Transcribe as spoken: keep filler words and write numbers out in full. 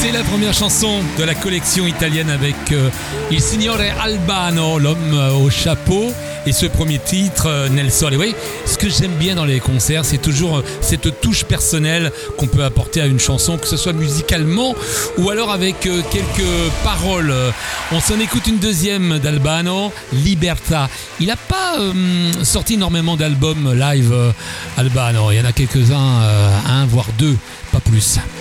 C'est la première chanson de la collection italienne avec euh, Il Signore Albano, l'homme euh, au chapeau, et ce premier titre, euh, Nel Sole. Et oui, ce que j'aime bien dans les concerts, c'est toujours euh, cette touche personnelle qu'on peut apporter à une chanson, que ce soit musicalement ou alors avec euh, quelques paroles. On s'en écoute une deuxième d'Albano, Libertà. Il n'a pas euh, sorti énormément d'albums live, euh, Albano. Il y en a quelques-uns, euh, un voire deux, pas plus.